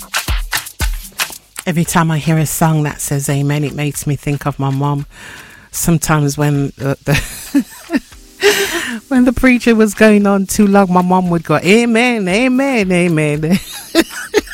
Every time I hear a song that says amen, it makes me think of my mom. Sometimes when when the preacher was going on too long, my mom would go, amen, amen, amen.